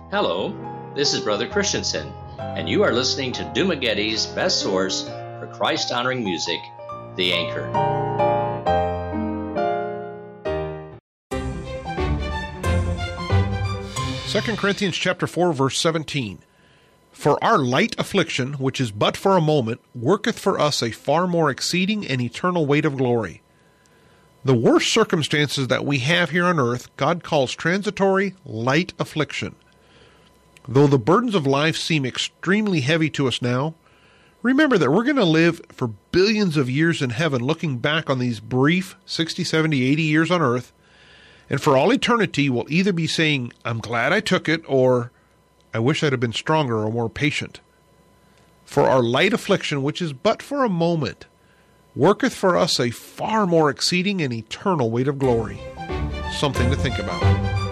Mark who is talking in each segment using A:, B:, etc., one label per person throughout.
A: Hello, this is Brother Christensen, and you are listening to Dumagetti's best source for Christ-honoring music, The Anchor.
B: 2 Corinthians chapter 4, verse 17. For our light affliction, which is but for a moment, worketh for us a far more exceeding and eternal weight of glory. The worst circumstances that we have here on earth, God calls transitory, light affliction. Though the burdens of life seem extremely heavy to us now, remember that we're going to live for billions of years in heaven, looking back on these brief 60, 70, 80 years on earth, and for all eternity we'll either be saying, I'm glad I took it, or I wish I'd have been stronger or more patient. For our light affliction, which is but for a moment, worketh for us a far more exceeding and eternal weight of glory. Something to think about.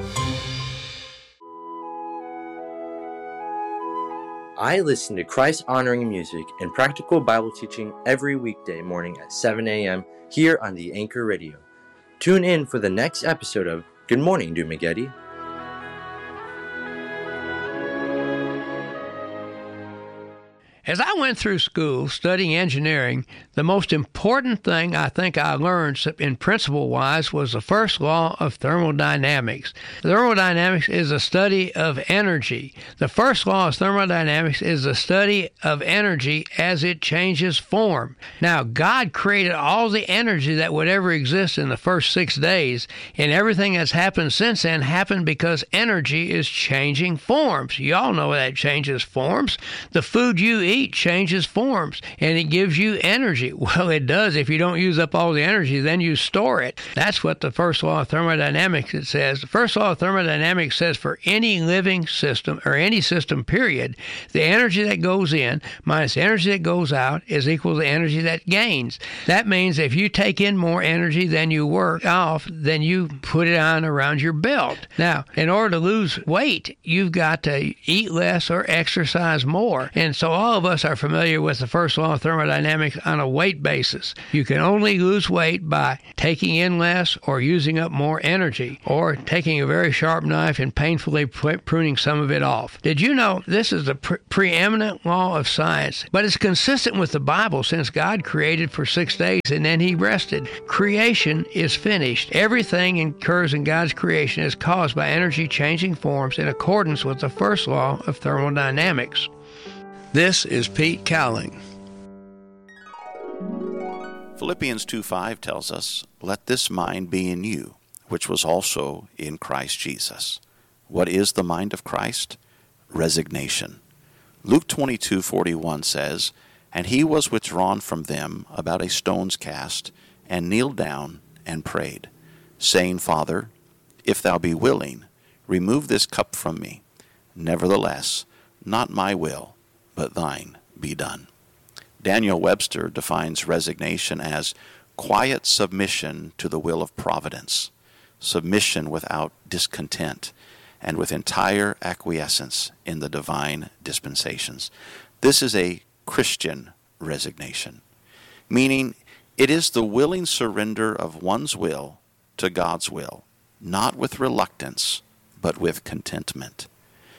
C: I listen to Christ-honoring music and practical Bible teaching every weekday morning at 7 a.m. here on the Anchor Radio. Tune in for the next episode of Good Morning, Dumagetti.
D: As I went through school studying engineering, the most important thing I think I learned in principle-wise was the first law of thermodynamics. Thermodynamics is a study of energy. The first law of thermodynamics is the study of energy as it changes form. Now, God created all the energy that would ever exist in the first 6 days, and everything that's happened since then happened because energy is changing forms. You all know that changes forms. The food you eat changes forms, and it gives you energy. Well, it does. If you don't use up all the energy, then you store it. That's what the first law of thermodynamics it says. The first law of thermodynamics says for any living system, or any system, period, the energy that goes in minus the energy that goes out is equal to the energy that gains. That means if you take in more energy than you work off, then you put it on around your belt. Now, in order to lose weight, you've got to eat less or exercise more. And so all of us are familiar with the first law of thermodynamics on a weight basis. You can only lose weight by taking in less or using up more energy, or taking a very sharp knife and painfully pruning some of it off. Did you know this is the preeminent law of science? But it's consistent with the Bible, since God created for 6 days and then he rested. Creation is finished. Everything occurs in God's creation is caused by energy changing forms in accordance with the first law of thermodynamics. This is Pete Cowling.
E: Philippians 2:5 tells us, "Let this mind be in you, which was also in Christ Jesus." What is the mind of Christ? Resignation. Luke 22:41 says, "And he was withdrawn from them about a stone's cast, and kneeled down and prayed, saying, Father, if thou be willing, remove this cup from me. Nevertheless, not my will, but thine be done." Daniel Webster defines resignation as quiet submission to the will of providence, submission without discontent, and with entire acquiescence in the divine dispensations. This is a Christian resignation, meaning it is the willing surrender of one's will to God's will, not with reluctance, but with contentment.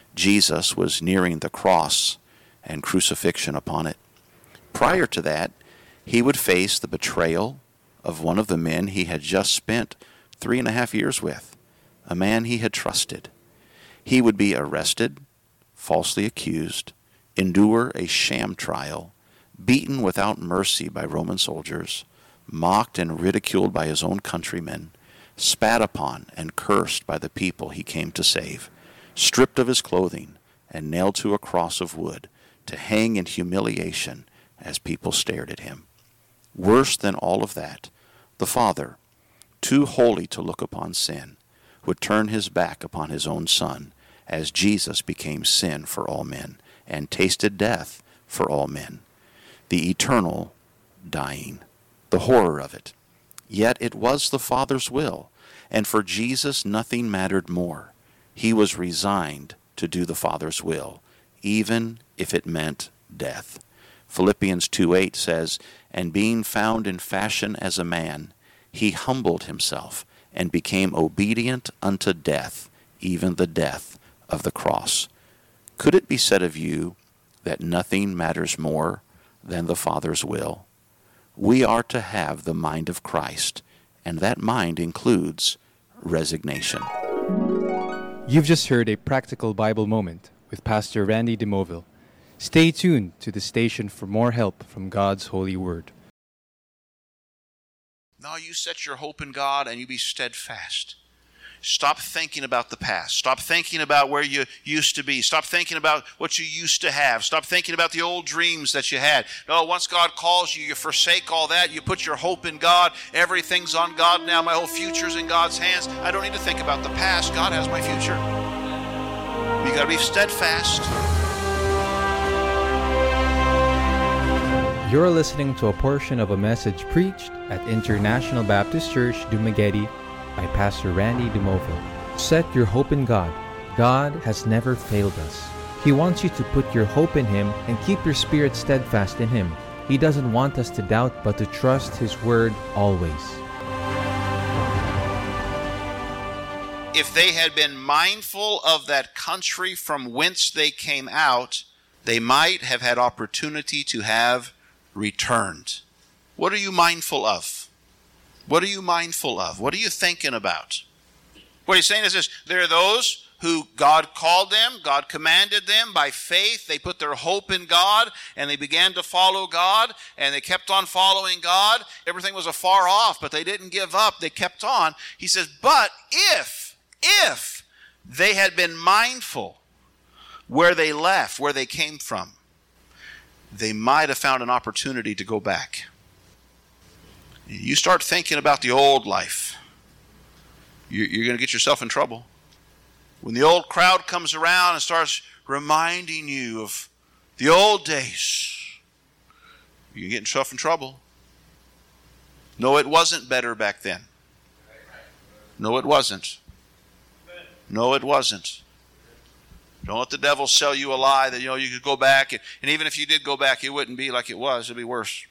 E: Jesus was nearing the cross and crucifixion upon it. Prior to that, he would face the betrayal of one of the men he had just spent 3.5 years with, a man he had trusted. He would be arrested, falsely accused, endure a sham trial, beaten without mercy by Roman soldiers, mocked and ridiculed by his own countrymen, spat upon and cursed by the people he came to save, stripped of his clothing and nailed to a cross of wood, to hang in humiliation as people stared at him. Worse than all of that, the Father, too holy to look upon sin, would turn his back upon his own Son as Jesus became sin for all men and tasted death for all men. The eternal dying, the horror of it. Yet it was the Father's will, and for Jesus nothing mattered more. He was resigned to do the Father's will, even if it meant death. Philippians 2:8 says, "And being found in fashion as a man, he humbled himself and became obedient unto death, even the death of the cross. Could it be said of you that nothing matters more than the Father's will? We are to have the mind of Christ, and that mind includes resignation.
F: You've just heard a practical Bible moment with Pastor Randy DeMoville. Stay tuned to the station for more help from God's holy word.
E: Now you set your hope in God and you be steadfast. Stop thinking about the past. Stop thinking about where you used to be. Stop thinking about what you used to have. Stop thinking about the old dreams that you had. No, once God calls you, you forsake all that. You put your hope in God. Everything's on God now. My whole future's in God's hands. I don't need to think about the past. God has my future. You got to be steadfast.
F: You're listening to a portion of a message preached at International Baptist Church, Dumaguete, by Pastor Randy DeMoville. Set your hope in God. God has never failed us. He wants you to put your hope in Him and keep your spirit steadfast in Him. He doesn't want us to doubt, but to trust His word always.
E: If they had been mindful of that country from whence they came out, they might have had opportunity to have returned. What are you mindful of? What are you mindful of? What are you thinking about? What he's saying is this: there are those who God called them, God commanded them by faith. They put their hope in God and they began to follow God and they kept on following God. Everything was afar off, but they didn't give up. They kept on. He says, but if they had been mindful where they left, where they came from, they might have found an opportunity to go back. You start thinking about the old life, you're going to get yourself in trouble. When the old crowd comes around and starts reminding you of the old days, you can get yourself in trouble. No, it wasn't better back then. No, it wasn't. No, it wasn't. Don't let the devil sell you a lie that you could go back, and even if you did go back, it wouldn't be like it was. It'd be worse.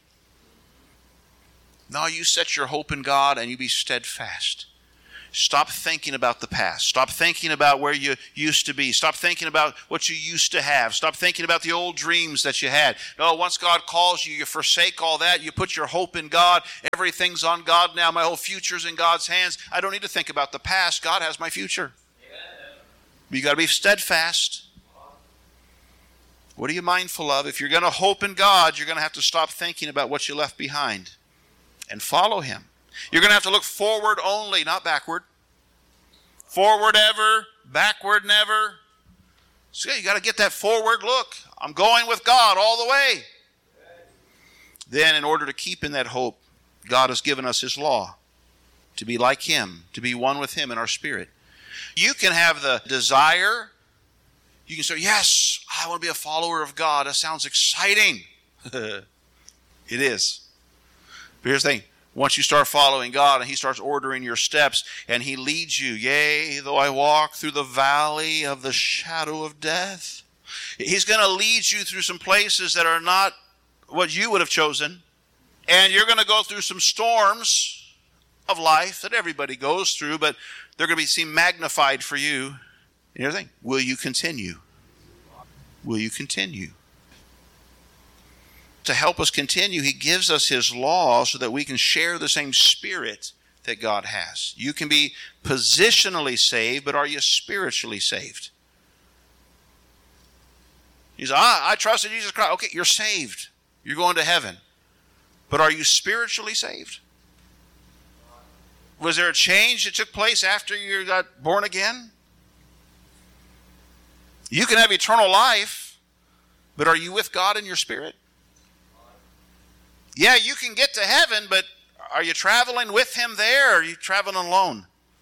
E: No, you set your hope in God and you be steadfast. Stop thinking about the past. Stop thinking about where you used to be. Stop thinking about what you used to have. Stop thinking about the old dreams that you had. No, once God calls you, you forsake all that. You put your hope in God. Everything's on God now. My whole future's in God's hands. I don't need to think about the past. God has my future. But you got to be steadfast. What are you mindful of? If you're going to hope in God, you're going to have to stop thinking about what you left behind and follow Him. You're going to have to look forward only, not backward. Forward ever, backward never. So you got to get that forward look. I'm going with God all the way. Then in order to keep in that hope, God has given us His law to be like Him, to be one with Him in our spirit. You can have the desire. You can say, yes, I want to be a follower of God. That sounds exciting. It is. But here's the thing. Once you start following God and He starts ordering your steps and He leads you, yea, though I walk through the valley of the shadow of death. He's going to lead you through some places that are not what you would have chosen. And you're going to go through some storms of life that everybody goes through, but they're going to seem magnified for you. And here's the thing. Will you continue? Will you continue? To help us continue, He gives us His law so that we can share the same spirit that God has. You can be positionally saved, but are you spiritually saved? You say, I trusted Jesus Christ. Okay, you're saved. You're going to heaven. But are you spiritually saved? Was there a change that took place after you got born again? You can have eternal life, but are you with God in your spirit? Yeah, you can get to heaven, but are you traveling with Him there, or are you traveling alone?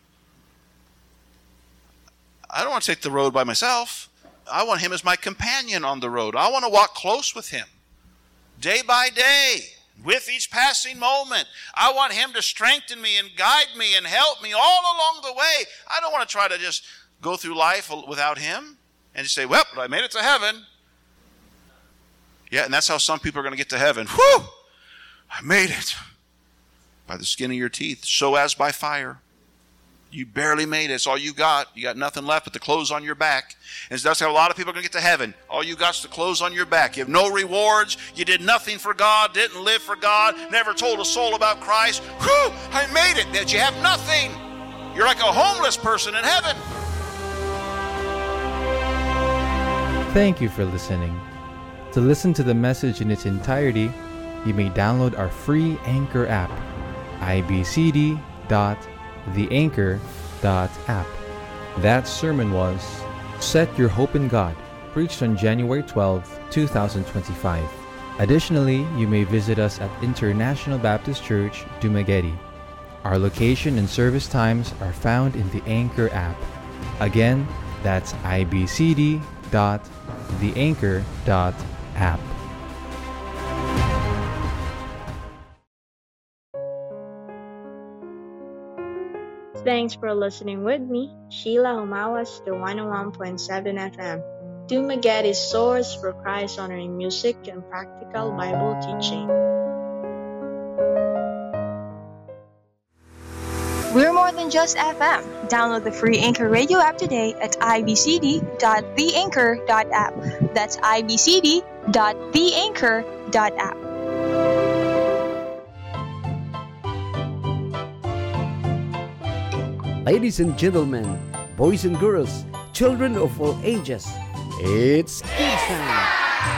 E: I don't want to take the road by myself. I want Him as my companion on the road. I want to walk close with Him, day by day, with each passing moment. I want Him to strengthen me and guide me and help me all along the way. I don't want to try to just go through life without Him and just say, well, I made it to heaven. Yeah, and that's how some people are going to get to heaven. Whew! I made it by the skin of your teeth, so as by fire. You barely made it. It's all you got. You got nothing left but the clothes on your back. And that's how a lot of people are going to get to heaven. All you got is the clothes on your back. You have no rewards. You did nothing for God, didn't live for God, never told a soul about Christ. Whew, I made it. That you have nothing. You're like a homeless person in heaven.
F: Thank you for listening. To listen to the message in its entirety, you may download our free Anchor app, ibcd.theanchor.app. That sermon was Set Your Hope in God, preached on January 12, 2025. Additionally, you may visit us at International Baptist Church, Dumaguete. Our location and service times are found in the Anchor app. Again, that's ibcd.theanchor.app.
G: Thanks for listening with me, Sheila Humawas, to 101.7 FM, Dumaguete's source for Christ-honoring music and practical Bible teaching.
H: We're more than just FM. Download the free Anchor Radio app today at ibcd.theanchor.app. That's ibcd.theanchor.app.
I: Ladies and gentlemen, boys and girls, children of all ages, it's kids time!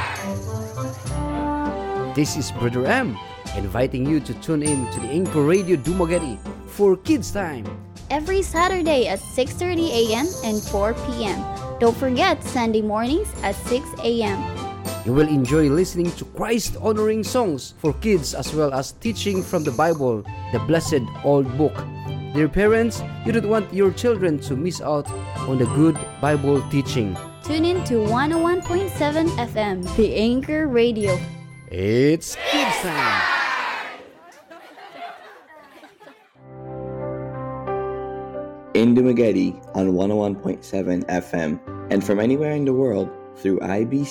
I: This is Brother M, inviting you to tune in to the Anchor Radio Dumaguete for Kids Time.
J: Every Saturday at 6:30 a.m. and 4 p.m. Don't forget Sunday mornings at 6 a.m.
I: You will enjoy listening to Christ-honoring songs for kids as well as teaching from the Bible, the blessed old book. Dear parents, you don't want your children to miss out on the good Bible teaching.
J: Tune in to 101.7 FM, the Anchor Radio.
I: It's Kids Time!
K: In Dumaguete on 101.7 FM and from anywhere in the world through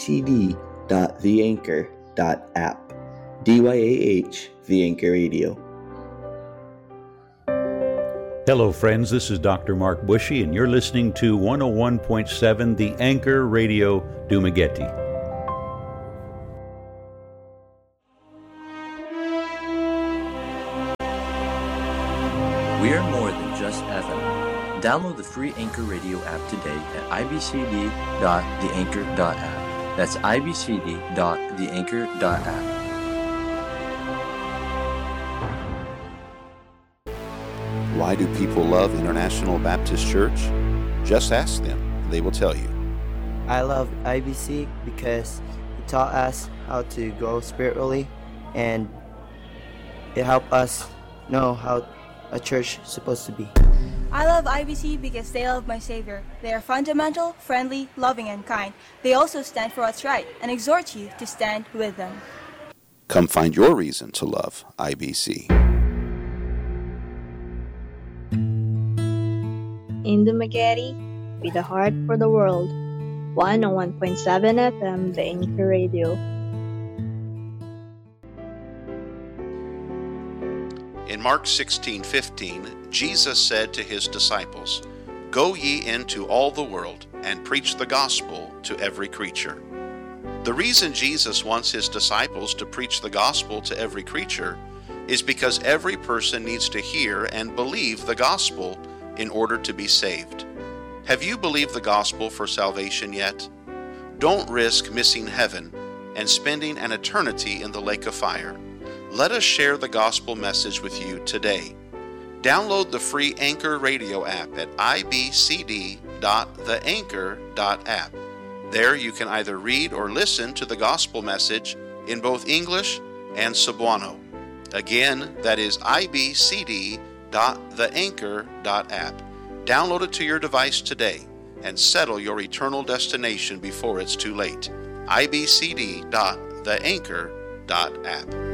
K: ibcd.theanchor.app. DYAH, The Anchor Radio.
L: Hello, friends. This is Dr. Mark Bushy, and you're listening to 101.7 The Anchor Radio, Dumaguete.
C: We are more than just FM. Download the free Anchor Radio app today at ibcd.theanchor.app. That's ibcd.theanchor.app.
E: Why do people love International Baptist Church? Just ask them. They will tell you.
M: I love IBC because it taught us how to grow spiritually, and it helped us know how a church is supposed to be.
N: I love IBC because they love my Savior. They are fundamental, friendly, loving, and kind. They also stand for what's right and exhort you to stand with them.
E: Come find your reason to love IBC.
G: In Dumaguete, with a heart for the world, 101.7 FM, the Anchor Radio.
E: In Mark 16:15, Jesus said to his disciples, "Go ye into all the world and preach the gospel to every creature." The reason Jesus wants his disciples to preach the gospel to every creature is because every person needs to hear and believe the gospel in order to be saved. Have you believed the gospel for salvation yet? Don't risk missing heaven and spending an eternity in the lake of fire. Let us share the gospel message with you today. Download the free Anchor Radio app at ibcd.theanchor.app. There you can either read or listen to the gospel message in both English and Cebuano. Again, that is ibcd.theanchor.app. Download it to your device today and settle your eternal destination before it's too late. ibcd.theanchor.app.